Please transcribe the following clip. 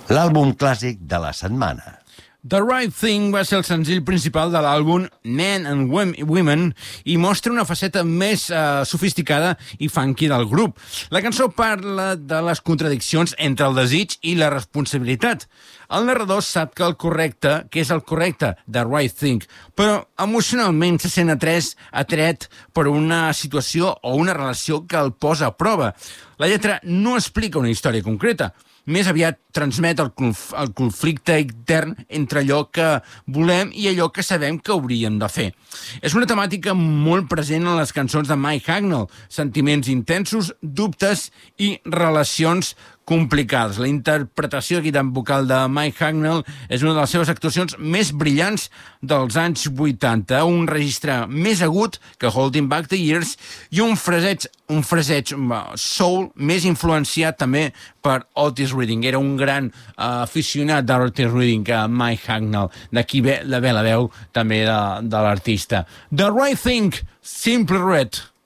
L'àlbum clàssic de la setmana. The Right Thing va ser el senzill principal de l'àlbum Men and Women i mostra una faceta més sofisticada i funky del grup. La cançó parla de les contradiccions entre el desig i la responsabilitat. El narrador sap que és el correcte, The Right Thing, però emocionalment se sent atret per una situació o una relació que el posa a prova. La lletra no explica una història concreta, més aviat transmet el conflicte intern entre allò que volem i allò que sabem que hauríem de fer. És una temàtica molt present en les cançons de Mike Hucknall, sentiments intensos, dubtes i relacions complicades. La interpretació aquí tan vocal de Mike Hucknall és una de les seves actuacions més brillants dels anys 80, un registre més agut que Holding Back the Years i un fraseig soul més influenciat també per Otis Redding. Era un gran aficionat d'Otis Redding, Mike Hucknall. D'aquí ve la veu també de l'artista. The Right Thing, Simply Red.